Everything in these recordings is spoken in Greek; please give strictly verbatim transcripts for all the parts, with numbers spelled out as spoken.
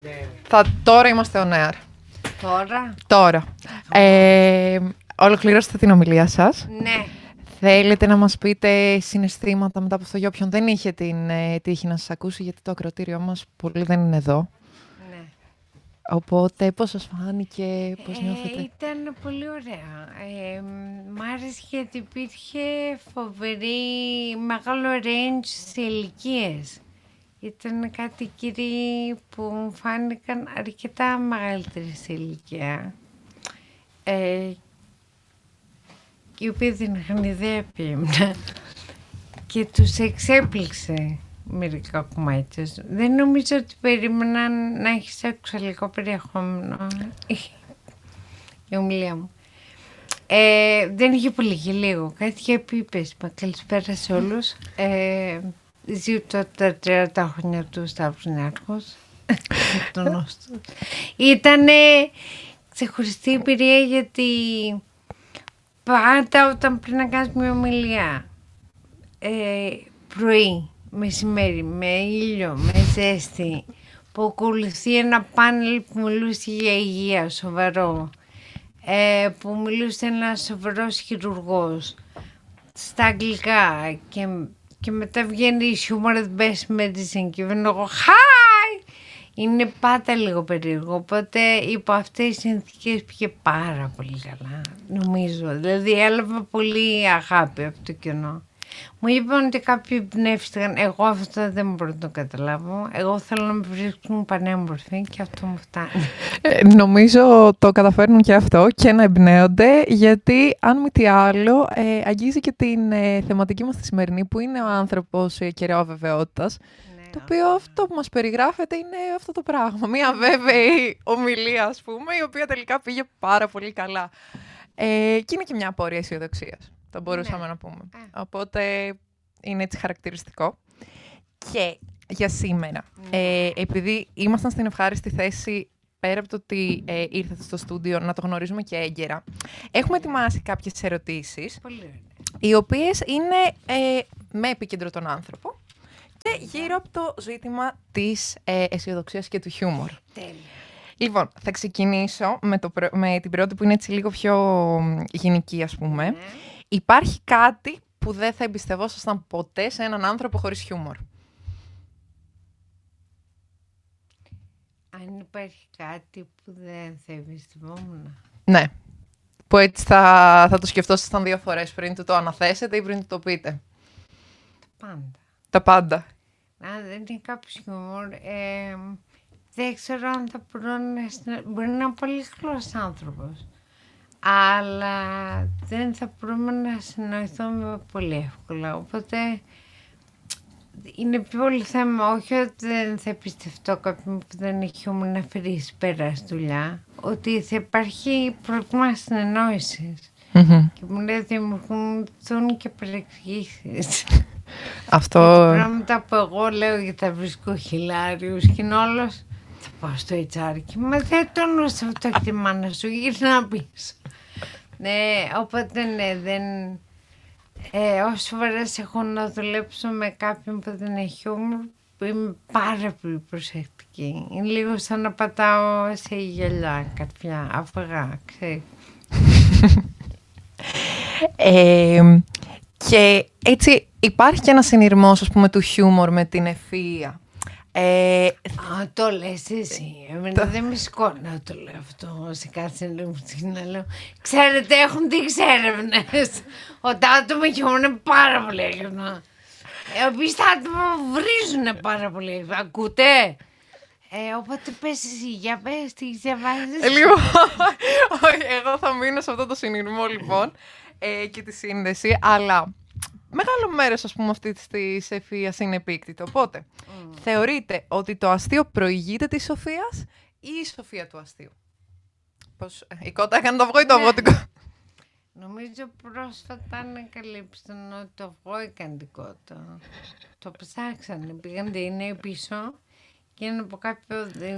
Θα, τώρα είμαστε on air. Τώρα. Τώρα. Ε, ολοκληρώσετε την ομιλία σας. Ναι. Θέλετε να μας πείτε συναισθήματα μετά από αυτό για όποιον δεν είχε την ε, τύχη να σας ακούσει, γιατί το ακροατήριό μας πολύ δεν είναι εδώ. Ναι. Οπότε, πώς σας φάνηκε, πώς ε, νιώθετε? Ήταν πολύ ωραία. Ε, μ' άρεσε γιατί υπήρχε φοβερή, μεγάλο range σε ηλικίες. Ήταν κάτι κύριοι που μου φάνηκαν αρκετά μεγαλύτερη σε ηλικία. Ε, οι οποίοι δεν είχαν ιδέα ποια ήμουν. Και τους εξέπληξε μερικά κομμάτια. Δεν νομίζω ότι περίμεναν να έχει σεξουαλικό περιεχόμενο η ομιλία μου. Ε, δεν είχε πολύ και λίγο. Κάτι για επίπεσμα. Καλησπέρα σε όλους. Ε, ζήτω τα τριάντα χρόνια του Σταύρου Νιάρχος. Ήτανε ξεχωριστή εμπειρία γιατί πάντα όταν πριν να κάνεις μια ομιλία ε, πρωί, μεσημέρι, με ήλιο, με ζέστη, που ακολουθεί ένα πάνελ που μιλούσε για υγεία, σοβαρό, ε, που μιλούσε ένας σοβαρός χειρουργός στα αγγλικά και, και μετά βγαίνει η Humor the Best Medicine και βγαίνω εγώ «Hi!» Είναι πάντα λίγο περίεργο, οπότε υπό αυτές τις συνθήκες πήγε πάρα πολύ καλά, νομίζω. Δηλαδή έλαβα πολύ αγάπη από το κοινό. Μου είπαν ότι κάποιοι εμπνεύστηκαν. Εγώ αυτό δεν μπορώ να το καταλάβω. Εγώ θέλω να με βρίσκουν πανέμορφη και αυτό μου φτάνει. Ε, νομίζω το καταφέρνουν και αυτό και να εμπνέονται, γιατί αν μη τι άλλο ε, αγγίζει και την ε, θεματική μας τη σημερινή, που είναι ο άνθρωπος ε, κεραιό αβεβαιότητας. Ναι, το οποίο αυτό. αυτό που μας περιγράφεται είναι αυτό το πράγμα. Μία βέβαιη ομιλία, ας πούμε, η οποία τελικά πήγε πάρα πολύ καλά. Ε, και είναι και μια απόρρεια αισιοδοξίας. Το μπορούσαμε ναι. να πούμε. Ε. Οπότε είναι έτσι χαρακτηριστικό. Και για σήμερα, ναι. ε, επειδή ήμασταν στην ευχάριστη θέση, πέρα από το ότι ε, ήρθατε στο στούντιο, να το γνωρίζουμε και έγκαιρα, έχουμε ετοιμάσει κάποιες ερωτήσεις, πολύ. Οι οποίες είναι ε, με επίκεντρο τον άνθρωπο και γύρω από το ζήτημα της ε, αισιοδοξίας και του χιούμορ. Τέλεια. Λοιπόν, θα ξεκινήσω με, το, με την πρώτη που είναι έτσι λίγο πιο γενική, ας πούμε. Ναι. Υπάρχει κάτι που δεν θα εμπιστευόσασταν ποτέ σε έναν άνθρωπο χωρίς χιούμορ? Αν υπάρχει κάτι που δεν θα εμπιστευόμουν. Ναι. Που έτσι θα, θα το σκεφτόσασταν δύο φορές πριν του το αναθέσετε ή πριν του το πείτε. Τα πάντα. Τα πάντα. Αν δεν είναι κάποιος χιούμορ, ε, δεν ξέρω αν θα μπορούν να... Μπορεί να είναι πολύ καλός άνθρωπος. Αλλά δεν θα μπορούμε να συνοηθούμε πολύ εύκολα. Οπότε είναι πιο πολύ θέμα, όχι ότι δεν θα πιστευτώ κάποιον που δεν έχει χιούμορ να φέρει πέρα στη δουλειά, ότι θα υπάρχει πρόβλημα συνεννόησης. Mm-hmm. Και μου λέει ότι δημιουργούν και παρεξηγήσεις. Αυτό... Τα πράγματα που εγώ λέω γιατί τα βρίσκω χιλάριους και είναι όλος, θα πάω στο έιτς αρ και μα δεν το νόησα αυτό και τη μάνα σου, γύρνα πίσω. Ναι, οπότε ναι, δεν... Ε, όσο φορές έχω να δουλέψω με κάποιον που δεν έχει χιούμορ, που είμαι πάρα πολύ προσεκτική. Είναι λίγο σαν να πατάω σε γυαλιά, καρφιά, αυγά, ξέρεις. ε, και έτσι υπάρχει και ένα συνειρμός, ας πούμε, του χιούμορ με την ευφυΐα. Ε, Α, το λες εσύ. Εμένα δεν με σηκώνει να το λέω αυτό σε κάθε συνέντευξη να λέω. Ξέρετε, έχουν δείξει έρευνες ότι άτομα χιούμορ είναι πάρα πολύ έγευνα. Επίσης τα άτομα βρίζουν πάρα πολύ. Ακούτε? Ε, οπότε πες εσύ, για πες, τι διαβάζεις. Λοιπόν, εγώ θα μείνω σε αυτό το συνειρμό λοιπόν ε, και τη σύνδεση, αλλά... Μεγάλο μέρος, ας πούμε, αυτή της ευφυΐας είναι επίκτητο. Οπότε, mm. θεωρείτε ότι το αστείο προηγείται της σοφίας ή η σοφία του αστείου? Πώς, η κότα έκανε το αυγό ή το αυγό την κότα? Νομίζω πρόσφατα ανακαλύψαν ότι το αυγό έκανε την κότα. Το ψάξανε, πήγαν οι νέοι πίσω και είναι από κάποιο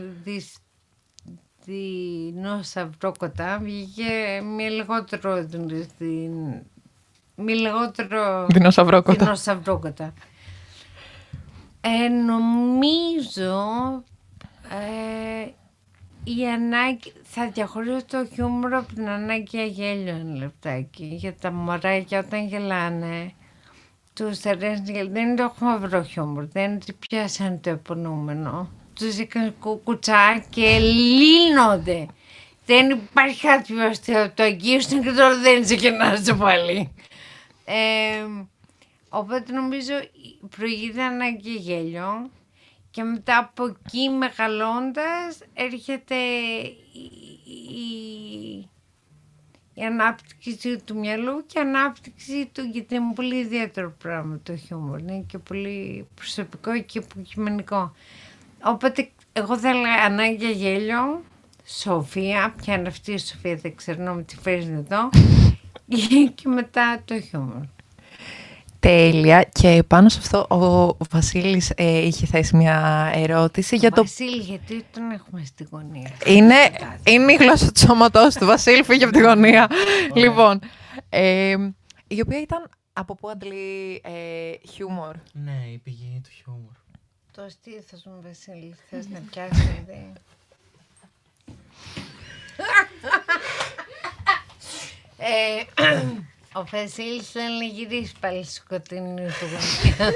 δεινόσαυρόκοτα βγήκε μια λιγότερο στην... Μη λιγότερο δεινοσαυρόκοτα. δεινοσαυρόκοτα. Ε, νομίζω Ε, η ανάγκη, θα διαχωρίσω το χιούμορ από την ανάγκη για γέλιο ένα λεπτάκι. Για τα μωράκια όταν γελάνε, τους αρέσει να γελάνε. Δεν είναι το χμαυρό χιούμορ, δεν είναι ότι πιάσανε το υπονοούμενο. Τους έκαναν κουκουτσά και λύνονται. Δεν υπάρχει κάτι πιο αστείο. Το αγγίωσαν και τώρα δεν ξεκινάζω πάλι. Ε, οπότε νομίζω προηγείται ανάγκη για γέλιο. Και μετά από εκεί μεγαλώντας έρχεται η, η, η ανάπτυξη του μυαλού και η ανάπτυξη του, γιατί είναι πολύ ιδιαίτερο πράγμα το χιούμορ. Είναι και πολύ προσωπικό και υποκειμενικό. Οπότε εγώ θα έλεγα ανάγκη για γέλιο, Σοφία, ποια είναι αυτή η Σοφία, δεν ξέρω να μου τη φέρεις εδώ, και μετά το χιούμορ. Τέλεια. Και πάνω σε αυτό ο Βασίλης ε, είχε θέσει μια ερώτηση για το... Βασίλη, γιατί τον έχουμε στη γωνία. Είναι, είναι η γλώσσα του σώματός του. Βασίλη, φύγε από τη γωνία. Λοιπόν, ε, η οποία ήταν από πού αντλεί ε, χιούμορ. Ναι, η πηγή του χιούμορ. Το στήθος μου, Βασίλη, θες να πιάσεις ιδέα. ε, Ο Βασίλης θέλει να γυρίσει πάλι σκοτεινή του γονιά.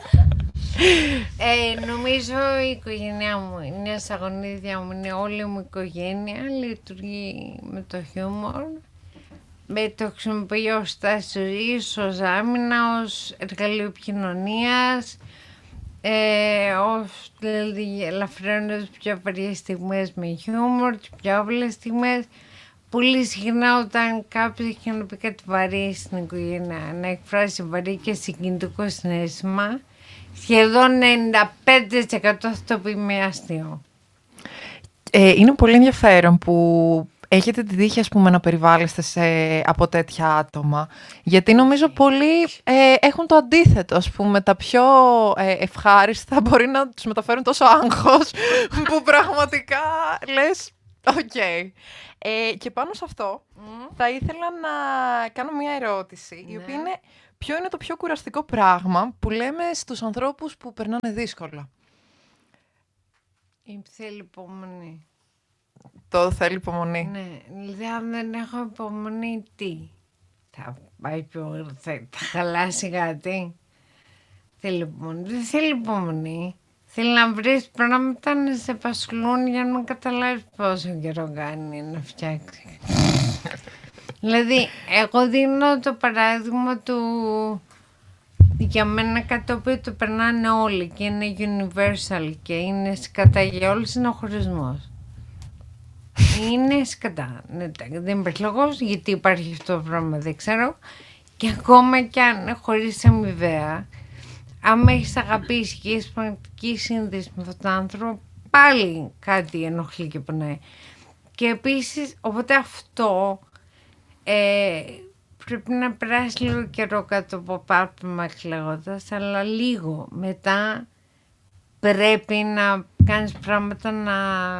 ε, νομίζω η οικογένειά μου, η νέα σαγωνίδια μου, είναι όλη μου η οικογένεια, λειτουργεί με το χιούμορ. Με το χρησιμοποιώ ως στάση ζωής, ως άμυνα, ως εργαλείο επικοινωνίας, ε, ως δηλαδή ελαφρύνοντας πιο βαριές στιγμές με χιούμορ, τις πιο άβολες στιγμές. Πολύ συχνά όταν κάποιος έχει να πει κάτι βαρύ στην οικογένεια, να εκφράσει βαρύ και συγκινητικό συναίσθημα, σχεδόν ενενήντα πέντε τοις εκατό θα το πει με αστείο. Ε, είναι πολύ ενδιαφέρον που έχετε τη τύχη, ας πούμε, να περιβάλλεστε σε, από τέτοια άτομα. Γιατί νομίζω πολλοί ε, έχουν το αντίθετο, ας πούμε, τα πιο ε, ευχάριστα μπορεί να τους μεταφέρουν τόσο άγχος που πραγματικά λες, οκ. Okay. Ε, και πάνω σε αυτό mm. θα ήθελα να κάνω μια ερώτηση, ναι. η οποία είναι ποιο είναι το πιο κουραστικό πράγμα που λέμε στους ανθρώπους που περνάνε δύσκολα. Η θέλει υπομονή. Το θέλει υπομονή. Ναι, δηλαδή αν δεν έχω υπομονή, τι, θα πάει πιο, θα, θα χαλάσει κάτι. Θέλει υπομονή, δεν θέλει υπομονή. Θέλει να βρεις πράγματα να σε απασχολούν για να καταλάβεις πόσο καιρό κάνει να φτιάξει. Δηλαδή, εγώ δίνω το παράδειγμα του, για μένα κάτι το οποίο το περνάνε όλοι και είναι universal και είναι σκατά για όλους, είναι ο χωρισμός. Είναι σκατά. Δεν υπάρχει λόγος γιατί υπάρχει αυτό το πράγμα, δεν ξέρω. Και ακόμα κι αν χωρίς αμοιβαία, άμα έχεις αγαπήσει και έχεις πραγματική σύνδεση με αυτόν τον άνθρωπο, πάλι κάτι ενοχλεί και πονάει. Και επίσης, οπότε αυτό ε, πρέπει να περάσει λίγο καιρό κάτω από πάτωμα κλαίγοντας, αλλά λίγο μετά πρέπει να κάνεις πράγματα να,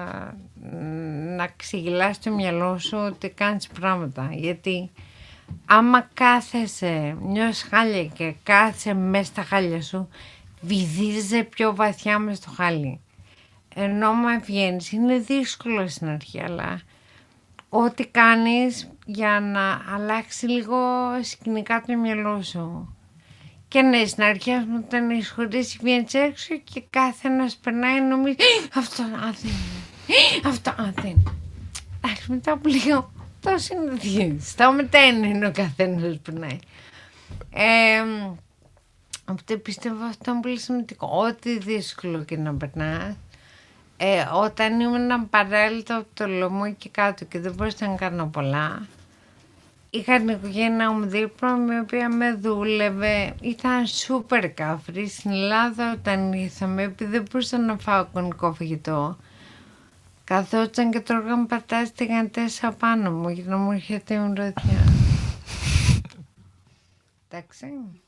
να ξεγελάσεις το μυαλό σου ότι κάνεις πράγματα. Γιατί άμα κάθεσαι, νιώσεις χάλια και κάθεσαι μέσα στα χάλια σου, βυθίζεσαι πιο βαθιά μες στο χάλι. Ενώ άμα βγαίνεις, είναι δύσκολο στην αρχή, αλλά ό,τι κάνεις για να αλλάξει λίγο σκηνικά το μυαλό σου. Και ναι, στην αρχή όταν έχεις χωρίσει, βγαίνεις έξω και κάθε ένας περνάει νομίζει αυτό άθεν, αυτό άθεν. Εντάξει, μετά από λίγο το συνηθίζεις. Τα μετά είναι ο καθένας περνάει. Ε, οπότε πιστεύω αυτό είναι πολύ σημαντικό. Ό,τι δύσκολο και να περνάς, ε, όταν ήμουν παράλληλα από το λαιμό και κάτω και δεν μπορούσα να κάνω πολλά, είχα την οικογένειά μου δίπλα με η οποία με δούλευε, ήταν σούπερ κάφρη. Στην Ελλάδα όταν ήρθαμε, επειδή δεν μπορούσα να φάω κονικό φαγητό, καθόταν και τρώγαμε πατάτες τηγανιτές απάνω μου για να μου έρχεται η μυρωδιά. Εντάξει.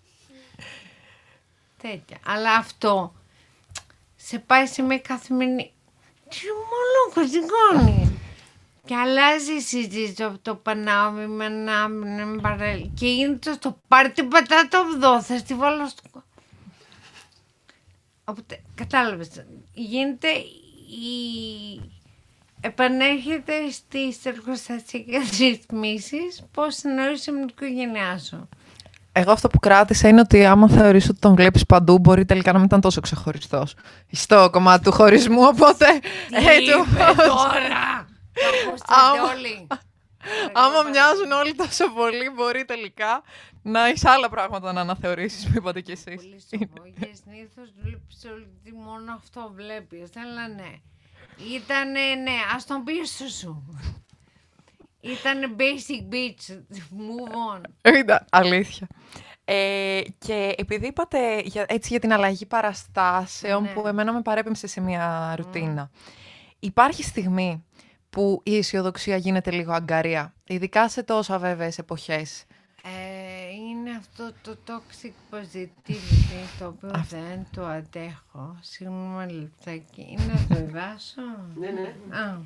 Τέτοια. Αλλά αυτό σε πάει σε μια καθημερινή. Τι μολόκο σηκώνει. Και αλλάζει η συζήτηση από το πανάμι με ένα με παρέλ. Και γίνεται στο πάρει την πατάτα από εδώ, θα στη βάλω στο... Οπότε, κατάλαβες, γίνεται η... επανέρχεται στις εργοστασιακές ρυθμίσεις πώς συνεννοείσαι με την οικογένειά σου. Εγώ αυτό που κράτησα είναι ότι άμα θεωρείς ότι τον βλέπεις παντού, μπορεί τελικά να μην ήταν τόσο ξεχωριστός στο κομμάτι του χωρισμού, οπότε... Τι είπε τώρα! Το ακούσατε όλοι. Άμα μοιάζουν όλοι τόσο πολύ, μπορεί τελικά να έχεις άλλα πράγματα να αναθεωρήσεις, που είπατε κι εσείς. Πολύ σοβαρό, γιατί συνήθως βλέπεις ότι μόνο αυτό βλέπεις, αλλά ναι. Ήτανε, ναι, ας τον πίσω σου. Ήτανε basic bitch, move on. Ήταν αλήθεια. Ε, και επειδή είπατε για, έτσι για την αλλαγή παραστάσεων, Ναι. που εμένα με παρέπεμψε σε μια ρουτίνα. Υπάρχει στιγμή που η αισιοδοξία γίνεται λίγο αγκαρία, ειδικά σε τόσο αβέβαιες εποχές. Ε, είναι αυτό το toxic positivity, το οποίο δεν το αντέχω. Συγγνώμη ένα λεπτάκι. Είναι το δάσο. Ναι, ναι. Α,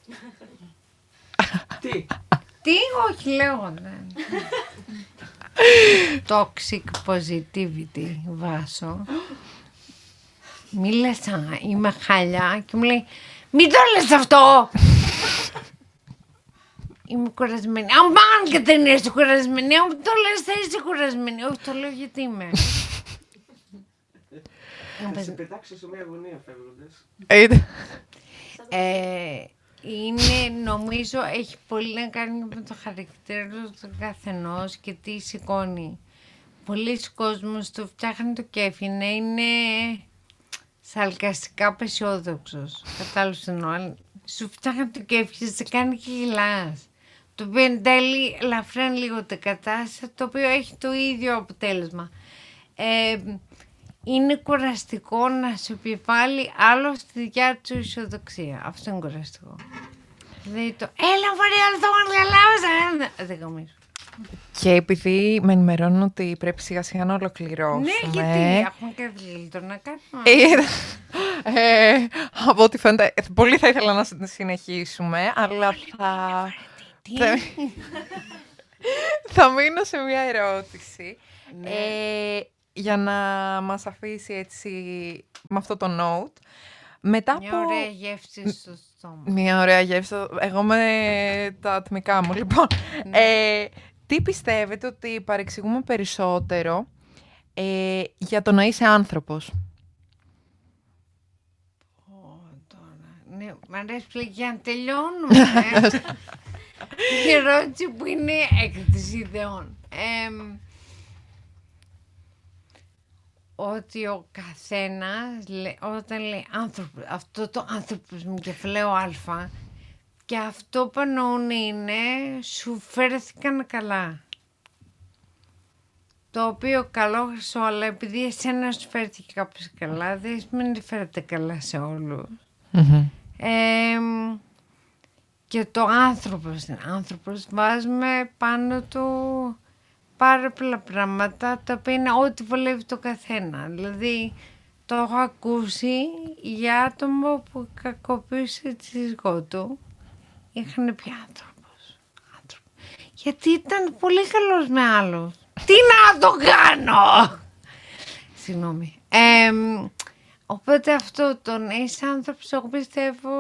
Τι. τι, όχι λέω, δεν. Toxic positivity, Βάσο. Μίλησα, είμαι χαλιά και μου λέει «Μην το λες αυτό!» Είμαι κουρασμένη. Αμάν και δεν είσαι κουρασμένη. Αν το λες θα είσαι κουρασμένη. Όχι, το λέω γιατί είμαι. Θα σε πετάξω σε μια γωνία φεύγοντας. Ε, Ε, είναι, νομίζω, έχει πολύ να κάνει με το χαρακτήρα του καθενός και τι σηκώνει. Πολλοί κόσμος του φτιάχνει το κέφι να είναι σαλκαστικά απεσιόδοξος. Κατάλαβες τι εννοώ. Σου φτιάχνει το κέφι και σε κάνει και γελάς. Το οποίο εν τέλει ελαφραίνει λίγο την κατάσταση, το οποίο έχει το ίδιο αποτέλεσμα. Ε, είναι κουραστικό να σου επιβάλλει άλλο στη δικιά του αισιοδοξία. Αυτό είναι κουραστικό. Δηλαδή το «Έλα μωρέ, άλλο το καταλάβεις». Δεν γαμίζω. και επειδή με ενημερώνουν ότι πρέπει σιγά σιγά να ολοκληρώσουμε. Ναι, γιατί έχουμε και δίλητο να κάνουμε. Ε, ε, από ό,τι φαίνεται, πολύ θα ήθελα να συνεχίσουμε, αλλά θα... Τι? θα... θα μείνω σε μια ερώτηση. Ναι. Ε, για να μας αφήσει έτσι με αυτό το note. Μετά Μια από... ωραία γεύση στο στόμα. Μια ωραία γεύση. Εγώ με τα ατμικά μου, λοιπόν. Ε, τι πιστεύετε ότι παρεξηγούμε περισσότερο ε, για το να είσαι άνθρωπος? Ω, τώρα. Ναι, μ' αρέσει πλέον για να τελειώνουμε. ε. Η ερώτηση που είναι έκριτης ιδεών. Εμ, ότι ο καθένας λέ- όταν λέει άνθρωπο, αυτό το άνθρωπος μου κεφαλαίο α, και αυτό που εννοούν είναι σου φέρθηκαν καλά. Το οποίο καλό χρυσό, αλλά επειδή εσένα σου φέρθηκε κάποιος καλά, δεν σημαίνει ότι φέρεται καλά σε όλους. Εμ, και το άνθρωπος, άνθρωπος βάζουμε πάνω του πάρα πολλά πράγματα τα οποία είναι ό,τι βολεύει το καθένα. Δηλαδή, το έχω ακούσει για άτομο που κακοποίησε τη σύζυγό του. Είχαν πει άνθρωπος, άνθρωπο. Γιατί ήταν πολύ καλός με άλλους. Τι να το κάνω! Συγγνώμη. Ε, οπότε αυτό το να είσαι άνθρωπος, εγώ πιστεύω,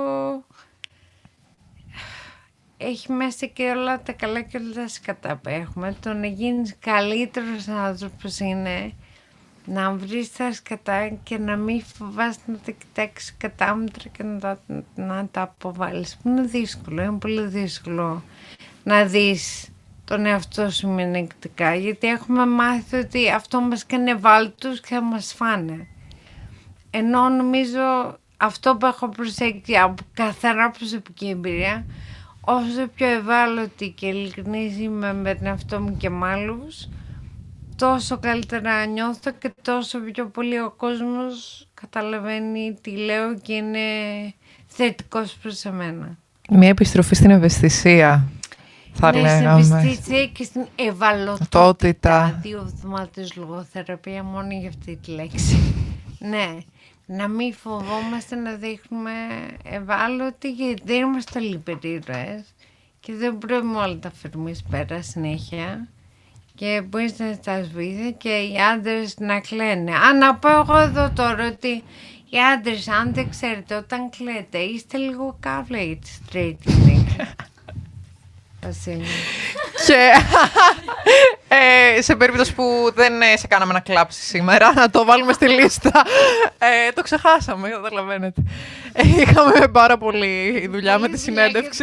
έχει μέσα και όλα τα καλά και όλα τα σκατά που έχουμε. Το να γίνεις καλύτερος άνθρωπος είναι να βρεις τα σκατά και να μην φοβάσαι να τα κοιτάξεις κατάμετρα και να τα, να τα αποβάλεις. Είναι δύσκολο, είναι πολύ δύσκολο να δεις τον εαυτό σου μειονεκτικά, γιατί έχουμε μάθει ότι αυτό μας κάνει ευάλωτους και θα μας φάνε. Ενώ νομίζω αυτό που έχω προσέξει από καθαρά προσωπική εμπειρία, όσο πιο ευάλωτη και ειλικρινής είμαι με τον εαυτό μου και με άλλους, τόσο καλύτερα νιώθω και τόσο πιο πολύ ο κόσμος καταλαβαίνει τι λέω και είναι θετικός προς εμένα. Μια επιστροφή στην ευαισθησία, θα ναι, λέγαμε. στην ευαισθησία και στην ευαλωτότητα. Δύο εβδομάδες λογοθεραπεία μόνο για αυτή τη λέξη. Ναι, να μην φοβόμαστε να δείχνουμε ευάλωτοι, γιατί δεν είμαστε λιπερήρωες και δεν πρέπει όλα τα φέρουμε πέρα συνέχεια. Και μπορείς να ζητάς βοήθεια και οι άντρες να κλαίνε. Αν να πω εγώ εδώ τώρα ότι Οι άντρες, αν δεν ξέρετε, όταν κλαίτε, είστε λίγο καύλα straight nigga. Βασίλη. Και ε, σε περίπτωση που δεν ε, σε κάναμε να κλάψεις σήμερα, να το βάλουμε στη λίστα. Ε, το ξεχάσαμε, καταλαβαίνετε. Ε, είχαμε πάρα πολύ δουλειά με τη συνέντευξη.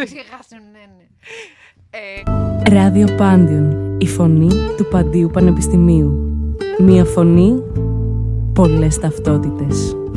Ε... Ράδιο Πάντιον, η φωνή του Παντίου Πανεπιστημίου. Μία φωνή, πολλές ταυτότητες.